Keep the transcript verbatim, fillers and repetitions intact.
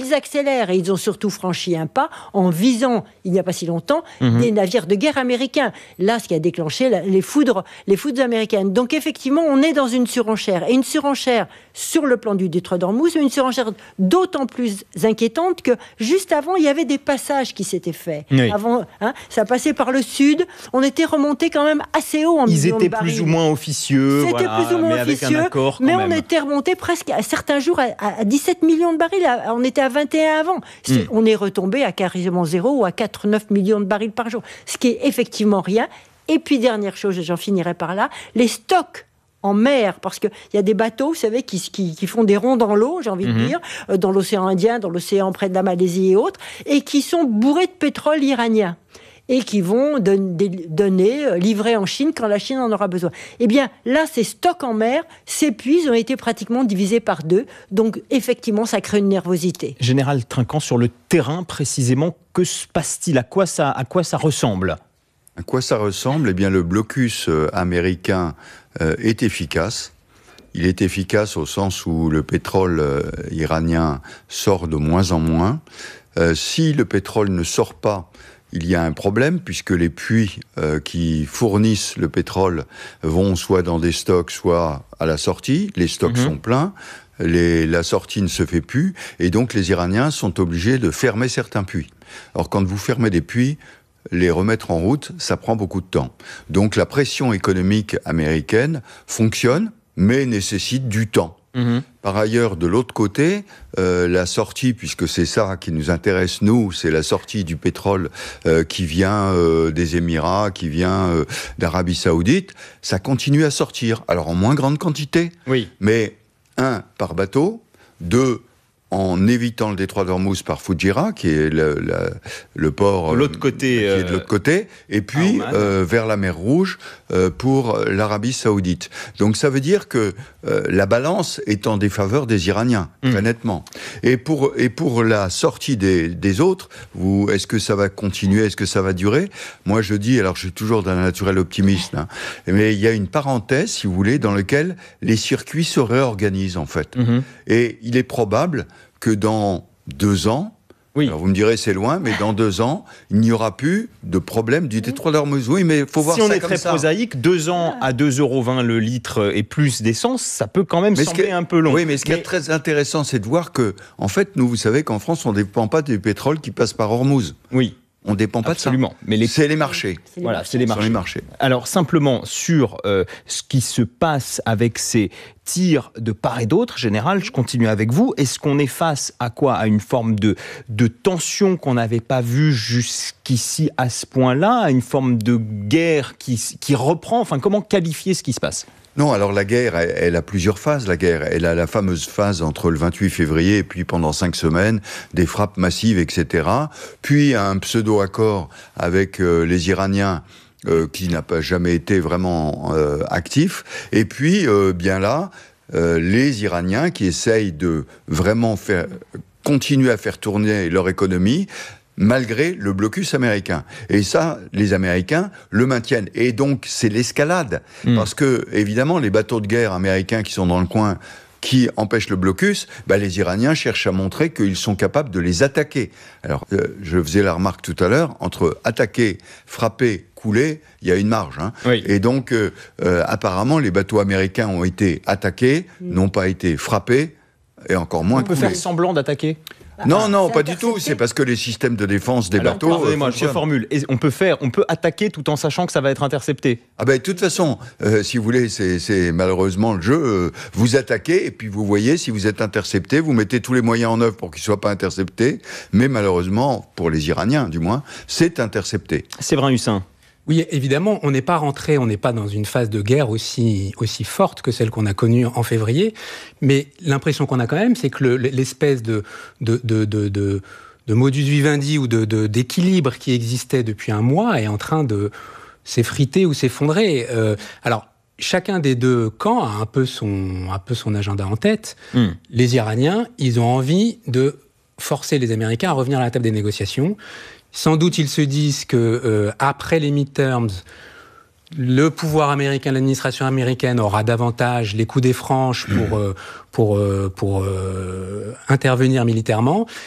ils accélèrent et ils ont surtout franchi un pas en visant, il n'y a pas si longtemps, mmh. des navires de guerre américains. Là, ce qui a déclenché la, les, foudres, les foudres américaines. Donc effectivement, on est dans une surenchère. Et une surenchère sur le plan du détroit d'Ormuz, mais une surenchère d'autant plus inquiétante que juste avant, il y avait des passages qui s'étaient faits. Oui. Avant, hein, ça passait par le sud. On était remonté quand même assez haut en Ils millions de étaient barils. plus ou moins officieux. C'était voilà, plus ou moins mais officieux. Avec un accord, mais même. on était remonté presque à certains jours à, à dix-sept millions de barils. On était à vingt et un avant. C'est, mm. On est retombé à quasiment zéro ou à quatre à neuf millions de barils par jour. Ce qui est effectivement rien. Et puis, dernière chose, j'en finirai par là, les stocks en mer, parce qu'il y a des bateaux, vous savez, qui, qui, qui font des ronds dans l'eau, j'ai envie mm-hmm. de dire, euh, dans l'océan Indien, dans l'océan près de la Malaisie et autres, et qui sont bourrés de pétrole iranien. Et qui vont donner, donner, livrer en Chine quand la Chine en aura besoin. Eh bien, là, ces stocks en mer s'épuisent, ont été pratiquement divisés par deux. Donc, effectivement, ça crée une nervosité. Général Trinquant, sur le terrain, précisément, que se passe-t-il ? À quoi ça, à quoi ça ressemble ? À quoi ça ressemble ? Eh bien, le blocus américain euh, est efficace. Il est efficace au sens où le pétrole euh, iranien sort de moins en moins. Euh, si le pétrole ne sort pas, il y a un problème, puisque les puits euh, qui fournissent le pétrole vont soit dans des stocks, soit à la sortie. Les stocks mmh. sont pleins, les, la sortie ne se fait plus, et donc les Iraniens sont obligés de fermer certains puits. Or, quand vous fermez des puits, les remettre en route, ça prend beaucoup de temps. Donc la pression économique américaine fonctionne, mais nécessite du temps. Mmh. Par ailleurs, de l'autre côté, euh, la sortie, puisque c'est ça qui nous intéresse, nous, c'est la sortie du pétrole euh, qui vient euh, des Émirats, qui vient euh, d'Arabie Saoudite, ça continue à sortir. Alors en moins grande quantité, oui. mais un, par bateau, deux, en évitant le détroit d'Ormuz par Fujairah, qui est le, le, le port de l'autre côté, euh, qui est de l'autre côté, et puis euh, vers la mer Rouge euh, pour l'Arabie Saoudite. Donc ça veut dire que euh, la balance est en défaveur des Iraniens, mmh. très nettement. Et pour et pour la sortie des, des autres, vous, est-ce que ça va continuer, est-ce que ça va durer ? Moi je dis, alors je suis toujours d'un naturel optimiste, hein, mais il y a une parenthèse, si vous voulez, dans laquelle les circuits se réorganisent en fait. Mmh. Et il est probable que dans deux ans, oui. alors vous me direz c'est loin, mais dans deux ans, il n'y aura plus de problème du détroit d'Ormuz. Oui, mais il faut voir si ça on est comme très ça. prosaïque, deux ans à deux euros vingt le litre et plus d'essence, ça peut quand même mais sembler est, un peu long. Oui, mais ce qui mais... est très intéressant, c'est de voir que, en fait, nous, vous savez qu'en France, on ne dépend pas du pétrole qui passe par Ormuz. Oui. On ne dépend pas Absolument. de ça. Mais les... C'est les marchés. C'est les voilà, marchés. c'est les marchés. les marchés. Alors, simplement, sur euh, ce qui se passe avec ces tirs de part et d'autre, Général, je continue avec vous. Est-ce qu'on est face à quoi ? À une forme de, de tension qu'on n'avait pas vue jusqu'ici à ce point-là ? À une forme de guerre qui, qui reprend ? Enfin, comment qualifier ce qui se passe ? Non, alors la guerre, elle, elle a plusieurs phases, la guerre. Elle a la fameuse phase entre le vingt-huit février et puis pendant cinq semaines, des frappes massives, et cetera. Puis un pseudo-accord avec euh, les Iraniens euh, qui n'a pas jamais été vraiment euh, actif. Et puis, euh, bien là, euh, les Iraniens qui essayent de vraiment faire, continuer à faire tourner leur économie, malgré le blocus américain. Et ça, les Américains le maintiennent. Et donc, c'est l'escalade. Mmh. Parce que, évidemment, les bateaux de guerre américains qui sont dans le coin, qui empêchent le blocus, bah, les Iraniens cherchent à montrer qu'ils sont capables de les attaquer. Alors, euh, je faisais la remarque tout à l'heure, entre attaquer, frapper, couler, il y a une marge. Hein. Oui. Et donc, euh, euh, apparemment, les bateaux américains ont été attaqués, mmh. n'ont pas été frappés, et encore moins coulés. On peut faire semblant d'attaquer ? Non, non, pas du tout. C'est parce que les systèmes de défense des Alors, bateaux... Pardonnez-moi, je reformule. On peut faire, on peut attaquer tout en sachant que ça va être intercepté. Ah ben, de toute façon, euh, si vous voulez, c'est, c'est malheureusement le jeu. Euh, vous attaquez et puis vous voyez, si vous êtes intercepté, vous mettez tous les moyens en œuvre pour qu'il ne soit pas intercepté. Mais malheureusement, pour les Iraniens du moins, c'est intercepté. Séverin Hussin. Oui, évidemment, on n'est pas rentré, on n'est pas dans une phase de guerre aussi, aussi forte que celle qu'on a connue en février, mais l'impression qu'on a quand même, c'est que le, l'espèce de, de, de, de, de, de modus vivendi ou de, de, d'équilibre qui existait depuis un mois est en train de s'effriter ou s'effondrer. Euh, alors, chacun des deux camps a un peu son, un peu son agenda en tête. Mm. Les Iraniens, ils ont envie de forcer les Américains à revenir à la table des négociations. Sans doute, ils se disent que euh, après les midterms, le pouvoir américain, l'administration américaine aura davantage les coudées franches pour, euh, pour, euh, pour euh, intervenir militairement.